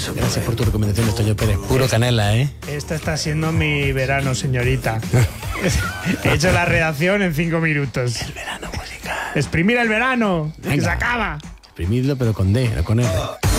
Gracias por tu recomendación, Toño Pérez. Puro canela, ¿eh? Este está siendo mi verano, señorita. He hecho la redacción en 5 minutos. El verano musical. ¡Exprimir el verano! ¡Que Venga. se acaba! Exprimidlo, pero con D, no con R.